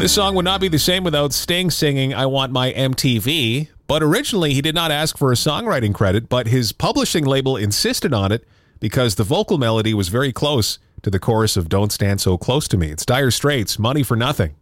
This song would not be the same without Sting singing I Want My MTV, but originally he did not ask for a songwriting credit, but his publishing label insisted on it because the vocal melody was very close to the chorus of Don't Stand So Close to Me. It's Dire Straits, Money for Nothing.